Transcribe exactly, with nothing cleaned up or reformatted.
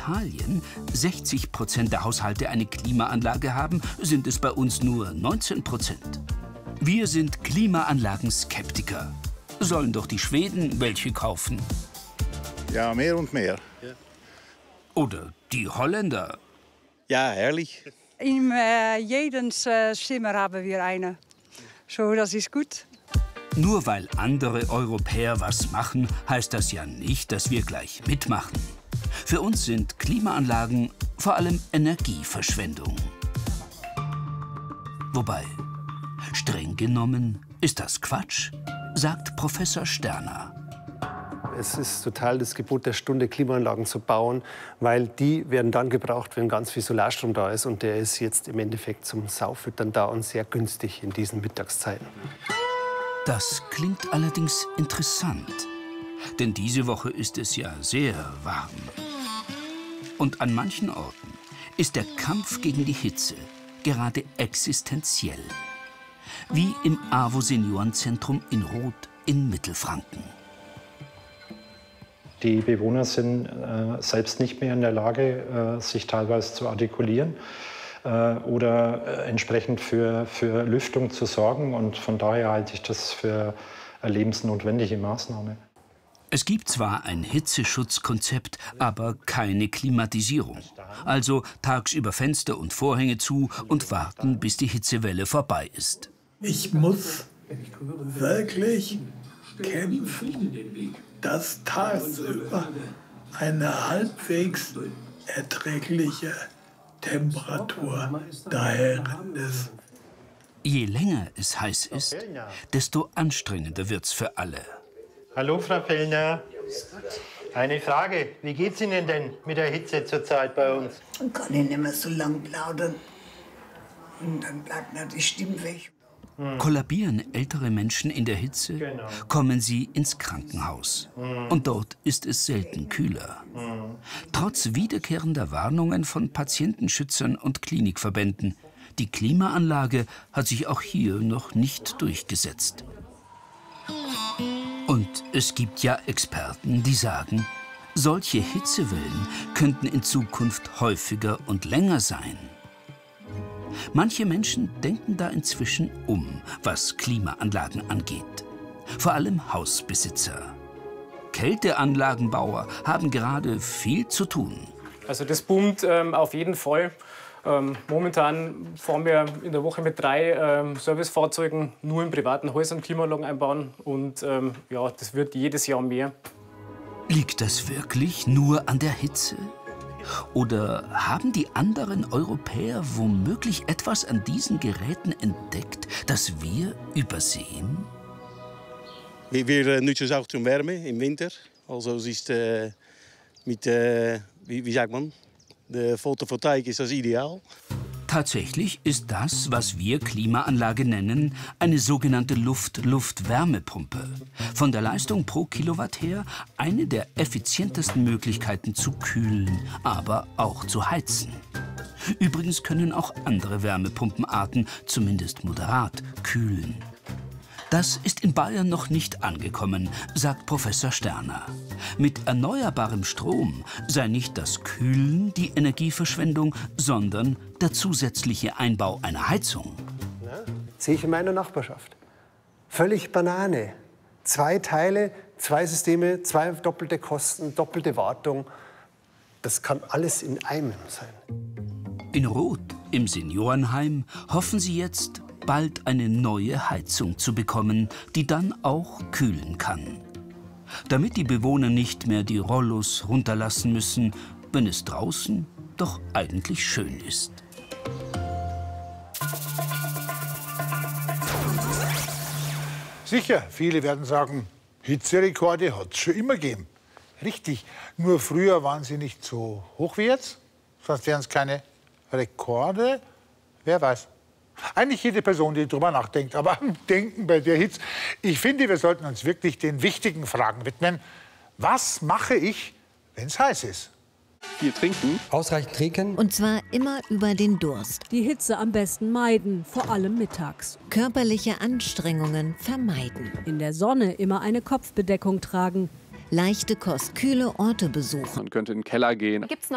Italien sechzig Prozent der Haushalte eine Klimaanlage haben, sind es bei uns nur neunzehn Prozent. Wir sind Klimaanlagenskeptiker. Sollen doch die Schweden welche kaufen. Ja, mehr und mehr. Ja. Oder die Holländer. Ja, herrlich. In äh, jedens äh, Zimmer haben wir eine. So, das ist gut. Nur weil andere Europäer was machen, heißt das ja nicht, dass wir gleich mitmachen. Für uns sind Klimaanlagen vor allem Energieverschwendung. Wobei, streng genommen ist das Quatsch, sagt Professor Sterner. Es ist total das Gebot der Stunde, Klimaanlagen zu bauen, weil die werden dann gebraucht, wenn ganz viel Solarstrom da ist. Und der ist jetzt im Endeffekt zum Saufüttern da und sehr günstig in diesen Mittagszeiten. Das klingt allerdings interessant, denn diese Woche ist es ja sehr warm. Und an manchen Orten ist der Kampf gegen die Hitze gerade existenziell. Wie im AWO-Seniorenzentrum in Roth in Mittelfranken. Die Bewohner sind äh, selbst nicht mehr in der Lage, äh, sich teilweise zu artikulieren äh, oder äh, entsprechend für, für Lüftung zu sorgen. Und von daher halte ich das für eine lebensnotwendige Maßnahme. Es gibt zwar ein Hitzeschutzkonzept, aber keine Klimatisierung. Also tagsüber Fenster und Vorhänge zu und warten, bis die Hitzewelle vorbei ist. Ich muss wirklich kämpfen, dass tagsüber eine halbwegs erträgliche Temperatur daherin ist. Je länger es heiß ist, desto anstrengender wird's für alle. Hallo, Frau Fellner. Eine Frage. Wie geht's Ihnen denn mit der Hitze zurzeit bei uns? Man kann nicht mehr so lang plaudern. Und dann bleibt noch die Stimme weg. Kollabieren ältere Menschen in der Hitze, Genau. kommen sie ins Krankenhaus. Mhm. Und dort ist es selten kühler. Mhm. Trotz wiederkehrender Warnungen von Patientenschützern und Klinikverbänden. Die Klimaanlage hat sich auch hier noch nicht durchgesetzt. Und es gibt ja Experten, die sagen, solche Hitzewellen könnten in Zukunft häufiger und länger sein. Manche Menschen denken da inzwischen um, was Klimaanlagen angeht. Vor allem Hausbesitzer. Kälteanlagenbauer haben gerade viel zu tun. Also das boomt ähm, auf jeden Fall. Ähm, momentan fahren wir in der Woche mit drei ähm, Servicefahrzeugen nur in privaten Häusern Klimaanlagen einbauen. Und ähm, ja, das wird jedes Jahr mehr. Liegt das wirklich nur an der Hitze? Oder haben die anderen Europäer womöglich etwas an diesen Geräten entdeckt, das wir übersehen? Wir, wir nutzen es auch zum Wärme im Winter. Also es ist äh, mit, äh, wie, wie sagt man, der Photovoltaik ist das ideal. Tatsächlich ist das, was wir Klimaanlage nennen, eine sogenannte Luft-Luft-Wärmepumpe. Von der Leistung pro Kilowatt her eine der effizientesten Möglichkeiten zu kühlen, aber auch zu heizen. Übrigens können auch andere Wärmepumpenarten zumindest moderat kühlen. Das ist in Bayern noch nicht angekommen, sagt Professor Sterner. Mit erneuerbarem Strom sei nicht das Kühlen die Energieverschwendung, sondern der zusätzliche Einbau einer Heizung. Ja, sehe ich in meiner Nachbarschaft. Völlig Banane. Zwei Teile, zwei Systeme, zwei doppelte Kosten, doppelte Wartung. Das kann alles in einem sein. In Roth, im Seniorenheim, hoffen sie jetzt, bald eine neue Heizung zu bekommen, die dann auch kühlen kann. Damit die Bewohner nicht mehr die Rollos runterlassen müssen, wenn es draußen doch eigentlich schön ist. Sicher, viele werden sagen, Hitzerekorde hat es schon immer gegeben. Richtig, nur früher waren sie nicht so hoch wie jetzt, sonst wären es keine Rekorde. Wer weiß. Eigentlich jede Person, die darüber nachdenkt, aber denken bei der Hitze. Ich finde, wir sollten uns wirklich den wichtigen Fragen widmen. Was mache ich, wenn es heiß ist? Viel trinken. Ausreichend trinken. Und zwar immer über den Durst. Die Hitze am besten meiden, vor allem mittags. Körperliche Anstrengungen vermeiden. In der Sonne immer eine Kopfbedeckung tragen. Leichte Kost, kühle Orte besuchen. Man könnte in den Keller gehen. Gibt's noch